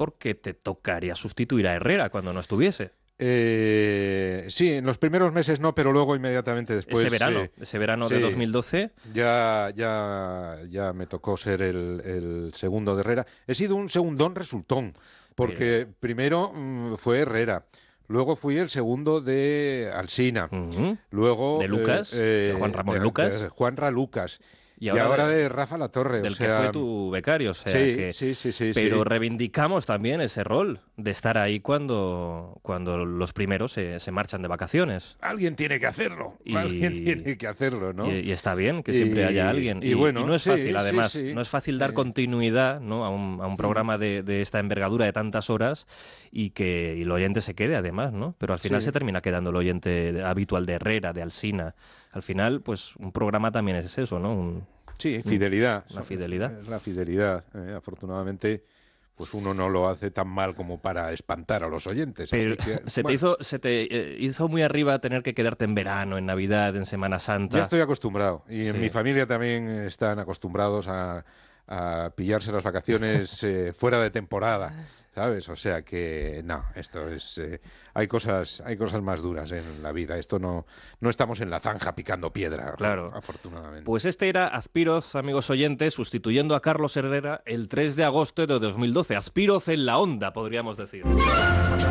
porque te tocaría sustituir a Herrera cuando no estuviese. Sí, en los primeros meses no, pero luego inmediatamente después... Ese verano de 2012... Ya me tocó ser el segundo de Herrera. He sido un segundón resultón, porque primero fue Herrera, luego fui el segundo de Alsina, luego... De Lucas, de Juan Ramón Lucas. De Juanra Lucas. Y ahora ahora de Rafa Latorre. Del que fue tu becario. Sí. Pero reivindicamos también ese rol de estar ahí cuando los primeros se marchan de vacaciones. Alguien tiene que hacerlo. Alguien tiene que hacerlo, ¿no? Y está bien que siempre haya alguien. Y no es fácil, además. No es fácil dar continuidad, ¿no? a un programa de esta envergadura de tantas horas y que el oyente se quede, además, ¿no? Pero al final se termina quedando el oyente habitual de Herrera, de Alsina. Al final, pues un programa también es eso, ¿no? Fidelidad. Una fidelidad. Es la fidelidad. Afortunadamente, pues uno no lo hace tan mal como para espantar a los oyentes. Pero se te hizo muy arriba tener que quedarte en verano, en Navidad, en Semana Santa. Ya estoy acostumbrado. Y en mi familia también están acostumbrados a pillarse las vacaciones fuera de temporada. ¿Sabes? O sea que no, esto es hay cosas más duras en la vida. Esto no estamos en la zanja picando piedra, claro. Afortunadamente. Pues este era Azpiroz, amigos oyentes, sustituyendo a Carlos Herrera el 3 de agosto de 2012. Azpiroz en la onda, podríamos decir.